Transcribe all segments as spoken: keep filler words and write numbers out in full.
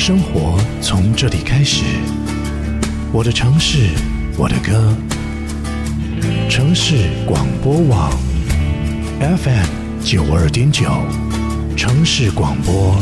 生活从这里开始，我的城市，我的歌。城市广播网 F M 九二点九，城市广播。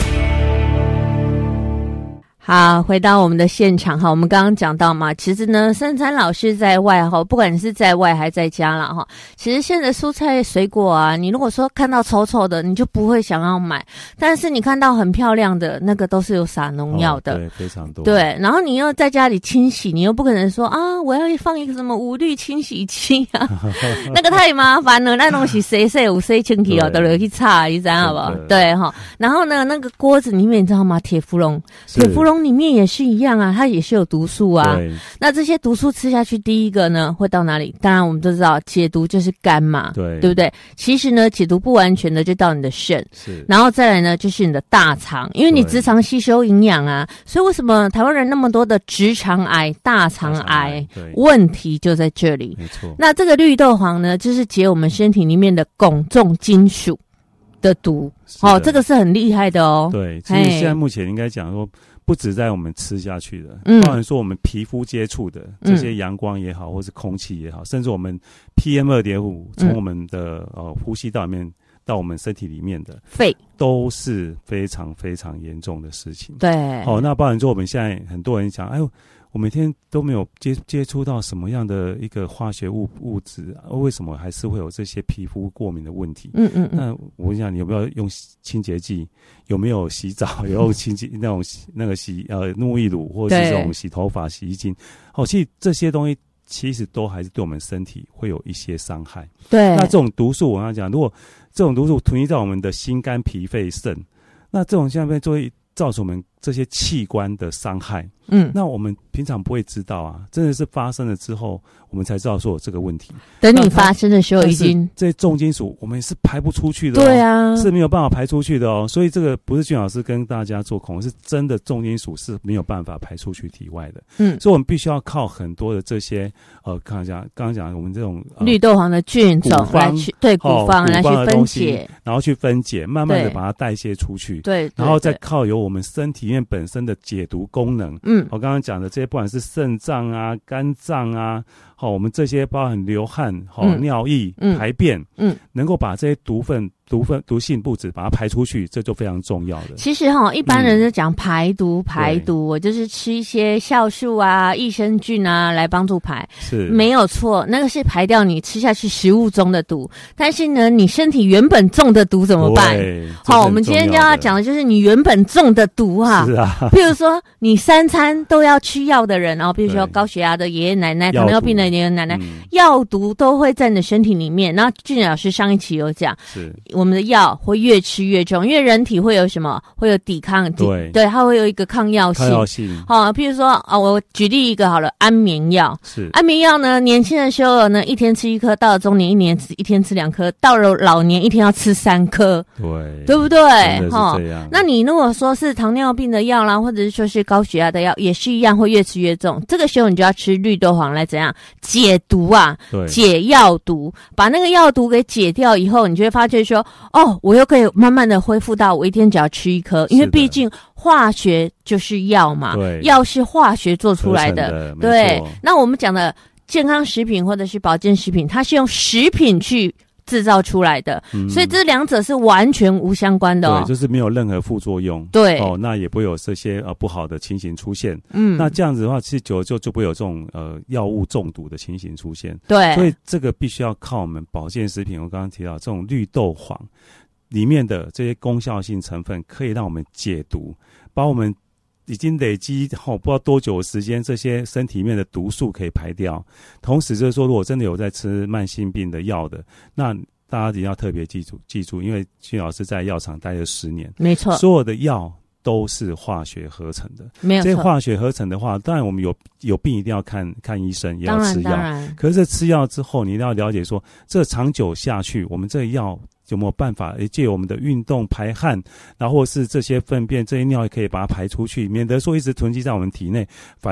好，回到我们的现场哈，我们刚刚讲到嘛，其实呢，三餐老师在外哈，不管你是在外还在家啦哈，其实现在蔬菜水果啊，你如果说看到丑丑的，你就不会想要买，但是你看到很漂亮的那个都是有撒农药的， 哦，对，非常多。 对，然后你又在家里清洗，你又不可能说啊，我要放一个什么无氯清洗器啊，那个太麻烦了，那东西谁谁有谁清洗哦，都得去擦，你知道好不好？对哈，然后呢，那个锅子里面你知道吗？铁氟龙，铁氟龙里面也是一样啊，它也是有毒素啊。那这些毒素吃下去，第一个呢会到哪里？当然我们都知道解毒就是肝嘛，对，对不对？其实呢解毒不完全的就到你的肾，是，然后再来呢就是你的大肠，因为你直肠吸收营养啊，所以为什么台湾人那么多的直肠癌、大肠癌问题就在这里。没错。那这个绿豆黄呢，就是解我们身体里面的汞重金属的毒，哦，这个是很厉害的哦。 对，其实现在目前应该讲说，不止在我们吃下去的，嗯，包含说我们皮肤接触的这些阳光也好，或是空气也好，甚至我们 P M 二点五 从我们的呃呼吸道里面到我们身体里面的肺， 都是非常非常严重的事情。 对， 好，那包含说我们现在很多人讲，哎呦，我每天都没有接接触到什么样的一个化学物物质，为什么还是会有这些皮肤过敏的问题？嗯嗯嗯。那我问一下，你有没有用清洁剂？有没有洗澡？有用清洁那种那个洗呃沐浴乳，或者是这种洗头发、洗衣精？哦，其实这些东西其实都还是对我们身体会有一些伤害。对。那这种毒素，我刚才讲，如果这种毒素囤积在我们的心、肝、脾、肺、肾，那这种下面就会造成我们这些器官的伤害。嗯，那我们平常不会知道啊，真的是发生了之后，我们才知道说有这个问题。 等你发生的时候，已经这些重金属我们是排不出去的，哦， 对啊， 是没有办法排出去的哦。所以这个不是俊老师跟大家做恐，是真的重金属是没有办法排出去体外的。嗯，所以我们必须要靠很多的这些呃，看一下刚刚讲我们这种、呃、 绿豆黄的菌种来去对古方、哦、来去分解， 然后去分解，慢慢的把它代谢出去。对，然后再靠由我们身体里面本身的解毒功能。嗯，我刚刚讲的这些，不管是肾脏啊、肝脏啊，好，我们这些包含流汗、好、嗯、尿液、嗯、排便，嗯，能够把这些毒分。毒分毒性物质把它排出去，这就非常重要的。 其实哈，一般人就讲排毒，嗯、排毒，我就是吃一些酵素啊、益生菌啊来帮助排，是没有错。那个是排掉你吃下去食物中的毒，但是呢，你身体原本中的毒怎么办？好，我们今天就要讲的就是你原本中的毒哈。是啊，譬如说你三餐都要吃药的人，然后比如说高血压的爷爷奶奶、糖尿病的爷爷奶奶，嗯、药毒都会在你的身体里面。然后俊老师上一期有讲，是。我们的药会越吃越重，因为人体会有什么？会有抵抗，对，对，它会有一个抗药性。抗药性。好、哦，譬如说啊、哦，我举例一个好了，安眠药。是。安眠药呢，年轻的时候呢，一天吃一颗；到了中年，一年一天吃两颗；到了老年，一天要吃三颗。对，对不对？哈、哦，那你如果说是糖尿病的药啦，或者是说是高血压的药，也是一样，会越吃越重。这个时候你就要吃绿豆黄来怎样解毒啊？对，解药毒，把那个药毒给解掉以后，你就会发现说。哦，我又可以慢慢的恢复到我一天只要吃一颗，因为毕竟化学就是药嘛，药是化学做出来的，的对。那我们讲的健康食品或者是保健食品，它是用食品去制造出来的，嗯、所以这两者是完全无相关的哦。对， 就是没有任何副作用。对，哦，那也不会有这些呃不好的情形出现。嗯，那这样子的话，其实久了就就不会有这种呃药物中毒的情形出现。对，所以这个必须要靠我们保健食品。我刚刚提到这种绿豆黄里面的这些功效性成分，可以让我们解毒，把我们已经累积好、哦、不知道多久的时间，这些身体里面的毒素可以排掉。同时就是说，如果真的有在吃慢性病的药的，那大家一定要特别记住，记住，因为俊老师在药厂待了十年，没错，所有的药都是化学合成的，没有错。这些化学合成的话，当然我们有有病一定要看看医生，也要吃药。可是吃药之后，你一定要了解说，这长久下去，我们这个药有没有办法借我们的运动排汗，然后或是这些粪便、这些尿也可以把它排出去，免得说一直囤积在我们体内。